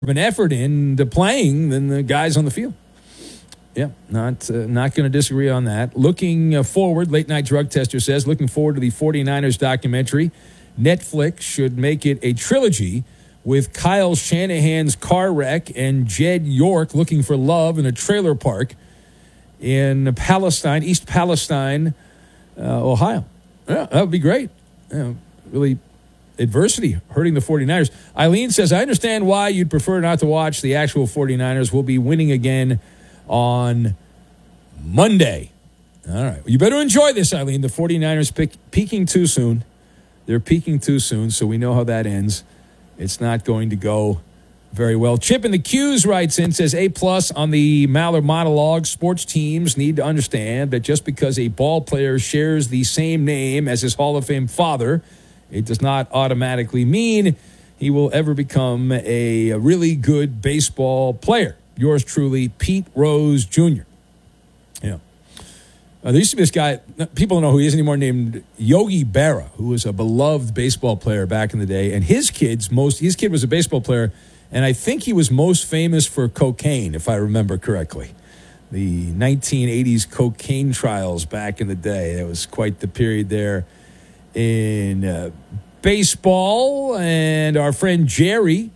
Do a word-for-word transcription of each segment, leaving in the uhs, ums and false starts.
of an effort into playing than the guys on the field. Yeah, not uh, not going to disagree on that. Looking uh, forward, Late Night Drug Tester says, looking forward to the 49ers documentary. Netflix should make it a trilogy with Kyle Shanahan's car wreck and Jed York looking for love in a trailer park in Palestine, East Palestine, uh, Ohio. Yeah, that would be great. Yeah, really, adversity hurting the 49ers. Eileen says, I understand why you'd prefer not to watch the actual 49ers. We'll be winning again on Monday. All right. You better enjoy this, Eileen. The 49ers pick, peaking too soon. They're peaking too soon, so we know how that ends. It's not going to go very well. Chip in the Q's writes in, says, A-plus on the Maller monologue. Sports teams need to understand that just because a ball player shares the same name as his Hall of Fame father, it does not automatically mean he will ever become a, a really good baseball player. Yours truly, Pete Rose Junior Yeah. Uh, there used to be this guy, people don't know who he is anymore, named Yogi Berra, who was a beloved baseball player back in the day. And his kids, most his kid was a baseball player, and I think he was most famous for cocaine, if I remember correctly. The nineteen eighties cocaine trials back in the day. That was quite the period there in uh, baseball. And our friend Jerry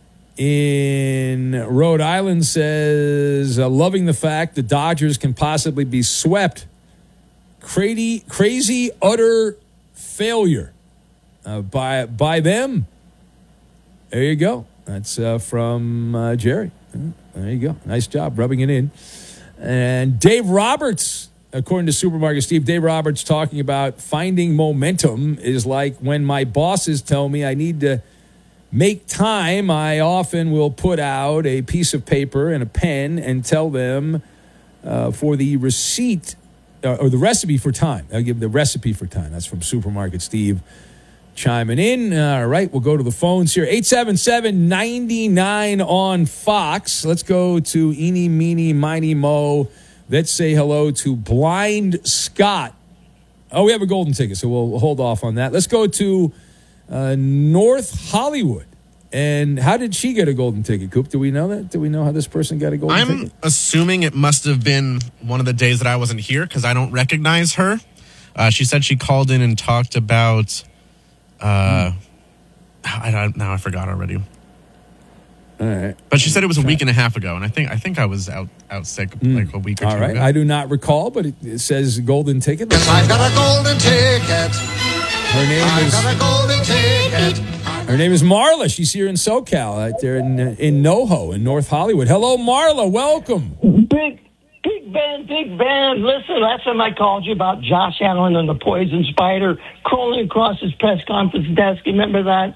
in Rhode Island says, uh, loving the fact the Dodgers can possibly be swept. Crazy, crazy utter failure uh, by by them. There you go. That's uh, from uh, Jerry. There you go. Nice job rubbing it in. And Dave Roberts, according to Supermarket Steve, Dave Roberts talking about finding momentum is like when my bosses tell me I need to make time. I often will put out a piece of paper and a pen and tell them uh, for the receipt uh, or the recipe for time. I'll give the recipe for time. That's from Supermarket Steve chiming in. All right, we'll go to the phones here. eight seven seven, nine nine on Fox. Let's go to Eeny, Meeny, Miny, Mo. Let's say hello to Blind Scott. Oh, we have a golden ticket, so we'll hold off on that. Let's go to uh, North Hollywood. And how did she get a golden ticket, Coop? Do we know that? Do we know how this person got a golden I'm ticket? I'm assuming it must have been one of the days that I wasn't here because I don't recognize her. Uh, she said she called in and talked about... Uh, hmm. I don't, now I forgot already. All right. But she said it was a week and a half ago, and I think I think I was out, out sick mm. like a week or All two right. ago. I do not recall, but it, it says golden ticket. Yes, I've got a golden ticket. Her name I've is... got a golden ticket. Her name is Marla. She's here in SoCal, out there in in NoHo, in North Hollywood. Hello, Marla. Welcome. Big, big Ben, big Ben. Listen, last time I called you about Josh Allen and the poison spider crawling across his press conference desk. Remember that?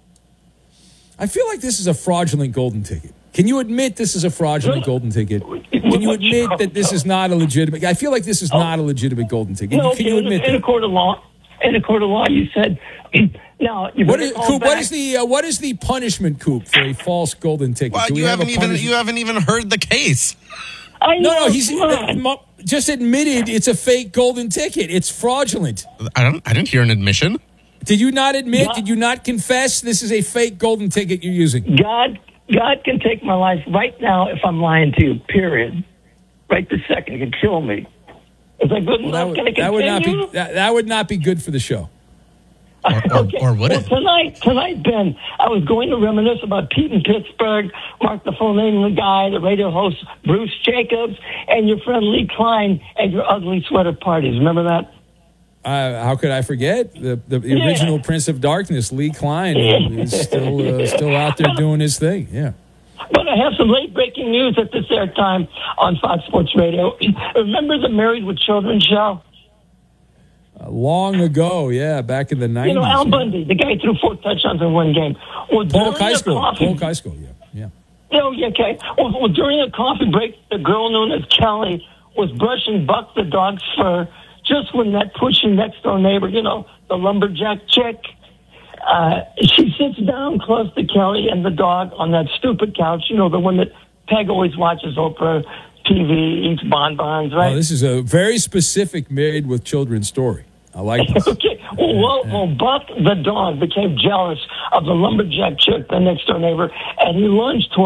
I feel like this is a fraudulent golden ticket. Can you admit this is a fraudulent golden ticket? Can you admit that this is not a legitimate... I feel like this is not a legitimate golden ticket. No, Can you admit in, that? In a court of law, in a court of law, you said... Now, you what is, Coop, back. what is the uh, what is the punishment, Coop, for a false golden ticket? Well, Do we you have haven't a even you haven't even heard the case. I know, no, no, he's uh, just admitted it's a fake golden ticket. It's fraudulent. I don't. I didn't hear an admission. Did you not admit? God, did you not confess this is a fake golden ticket you're using? God, God can take my life right now if I'm lying to you. Period. Right this second, he can kill me. Is that good Well, enough? that would, can I that would not continue? be that, that would not be good for the show. Or, or, okay. or would well, it? Tonight, tonight, Ben, I was going to reminisce about Pete in Pittsburgh, Mark the Phone Name guy, the radio host Bruce Jacobs, and your friend Lee Klein at your ugly sweater parties. Remember that? Uh, how could I forget the the, the Yeah. original Prince of Darkness, Lee Klein, is still uh, still out there doing his thing. Yeah. But I have some late breaking news at this air time on Fox Sports Radio. Remember the Married with Children show? Uh, long ago, yeah, back in the nineties. You know, Al yeah. Bundy, the guy threw four touchdowns in one game. Well, Paul during the Keisco. coffee- Paul Keisco, yeah. Yeah. Oh, yeah, okay. Well, well, during a coffee break, the girl known as Kelly was brushing Buck the dog's fur just when that pushy next door neighbor, you know, the lumberjack chick, uh, she sits down close to Kelly and the dog on that stupid couch, you know, the one that Peg always watches Oprah T V, eats bonbons, right? Oh, this is a very specific Married with Children story. I like this. Okay. Well, well, well, Buck the dog became jealous of the lumberjack chick, the next door neighbor, and he lunged toward